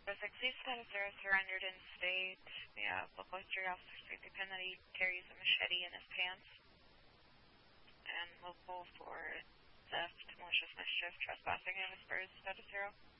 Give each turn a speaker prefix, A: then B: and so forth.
A: 6 status 0 surrendered in state. We have local history officer safety pin that he carries a machete in his pants. And local for theft, malicious mischief, trespassing, and whispers, status 0.